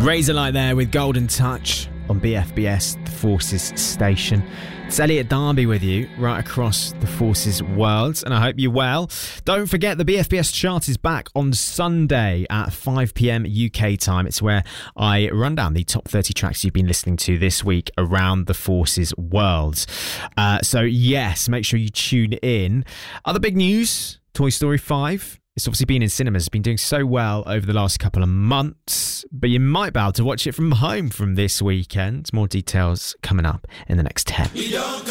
Razorlight there with Golden Touch on BFBS, the Forces station. It's Elliot Darby with you right across the Forces world, and I hope you're well. Don't forget the BFBS chart is back on Sunday at 5 p.m. UK time. It's where I run down the top 30 tracks you've been listening to this week around the Forces world. So yes, make sure you tune in. Other big news, Toy Story 5. It's obviously been in cinemas. It's been doing so well over the last couple of months, but you might be able to watch it from home from this weekend. More details coming up in the next 10.